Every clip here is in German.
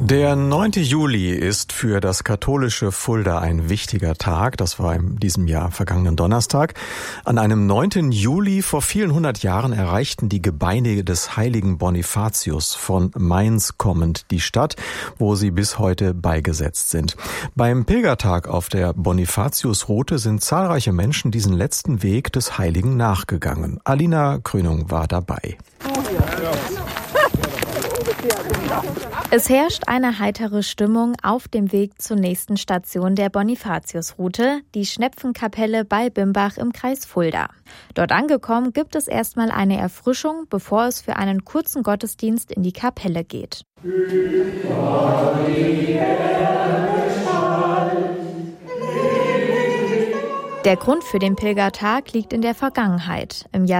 Der 9. Juli ist für das katholische Fulda ein wichtiger Tag. Das war in diesem Jahr vergangenen Donnerstag. An einem 9. Juli vor vielen hundert Jahren erreichten die Gebeine des heiligen Bonifatius von Mainz kommend die Stadt, wo sie bis heute beigesetzt sind. Beim Pilgertag auf der Bonifatius-Route sind zahlreiche Menschen diesen letzten Weg des Heiligen nachgegangen. Alina Krönung war dabei. Es herrscht eine heitere Stimmung auf dem Weg zur nächsten Station der Bonifatius-Route, die Schnepfenkapelle bei Bimbach im Kreis Fulda. Dort angekommen gibt es erstmal eine Erfrischung, bevor es für einen kurzen Gottesdienst in die Kapelle geht. Der Grund für den Pilgertag liegt in der Vergangenheit. Im Jahr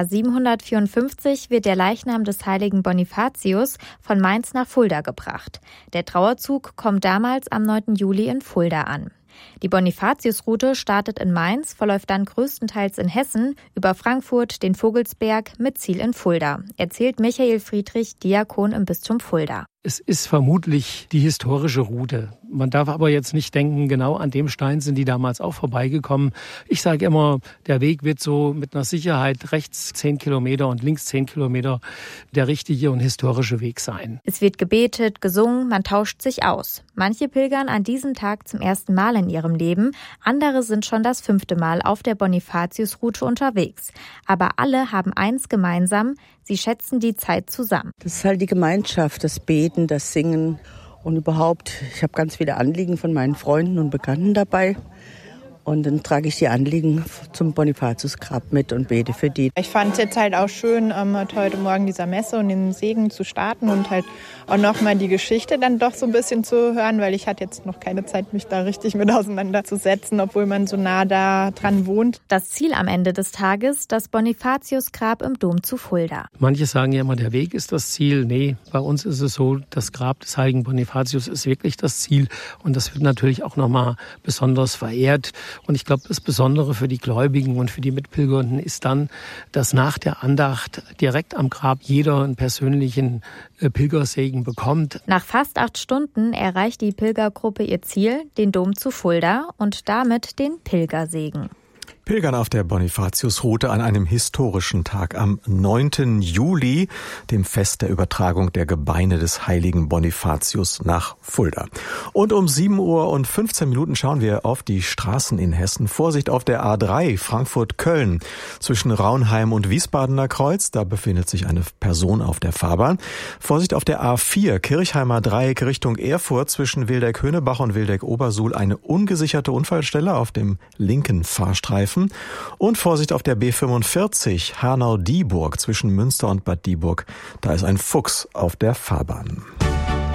754 wird der Leichnam des heiligen Bonifatius von Mainz nach Fulda gebracht. Der Trauerzug kommt damals am 9. Juli in Fulda an. Die Bonifatius-Route startet in Mainz, verläuft dann größtenteils in Hessen, über Frankfurt, den Vogelsberg mit Ziel in Fulda, erzählt Michael Friedrich, Diakon im Bistum Fulda. Es ist vermutlich die historische Route. Man darf aber jetzt nicht denken, genau an dem Stein sind die damals auch vorbeigekommen. Ich sage immer, der Weg wird so mit einer Sicherheit rechts 10 Kilometer und links 10 Kilometer der richtige und historische Weg sein. Es wird gebetet, gesungen, man tauscht sich aus. Manche pilgern an diesem Tag zum ersten Mal in ihrem Leben, andere sind schon das 5. Mal auf der Bonifatius-Route unterwegs. Aber alle haben eins gemeinsam, sie schätzen die Zeit zusammen. Das ist halt die Gemeinschaft, das Beten, das Singen und überhaupt, ich habe ganz viele Anliegen von meinen Freunden und Bekannten dabei. Und dann trage ich die Anliegen zum Bonifatius-Grab mit und bete für die. Ich fand es jetzt halt auch schön, heute Morgen dieser Messe und den Segen zu starten und halt auch nochmal die Geschichte dann doch so ein bisschen zu hören, weil ich hatte jetzt noch keine Zeit, mich da richtig mit auseinanderzusetzen, obwohl man so nah da dran wohnt. Das Ziel am Ende des Tages, das Bonifatius-Grab im Dom zu Fulda. Manche sagen ja immer, der Weg ist das Ziel. Nee, bei uns ist es so, das Grab des heiligen Bonifatius ist wirklich das Ziel. Und das wird natürlich auch nochmal besonders verehrt. Und ich glaube, das Besondere für die Gläubigen und für die Mitpilgernden ist dann, dass nach der Andacht direkt am Grab jeder einen persönlichen Pilgersegen bekommt. Nach fast 8 Stunden erreicht die Pilgergruppe ihr Ziel, den Dom zu Fulda und damit den Pilgersegen. Pilgern auf der Bonifatius-Route an einem historischen Tag am 9. Juli, dem Fest der Übertragung der Gebeine des heiligen Bonifatius nach Fulda. Und um 7:15 Uhr schauen wir auf die Straßen in Hessen. Vorsicht auf der A3 Frankfurt-Köln zwischen Raunheim und Wiesbadener Kreuz. Da befindet sich eine Person auf der Fahrbahn. Vorsicht auf der A4 Kirchheimer Dreieck Richtung Erfurt zwischen Wildeck-Höhnebach und Wildeck-Obersuhl. Eine ungesicherte Unfallstelle auf dem linken Fahrstreifen. Und Vorsicht auf der B45 Hanau-Dieburg zwischen Münster und Bad Dieburg. Da ist ein Fuchs auf der Fahrbahn.